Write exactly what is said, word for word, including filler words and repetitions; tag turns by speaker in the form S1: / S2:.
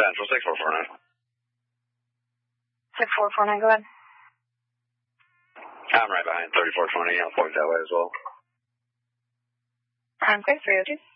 S1: Central, six four four nine.
S2: six four four nine, go ahead.
S1: I'm right behind thirty-four twenty. I'll point that way as well.
S2: I'm quick, three oh two.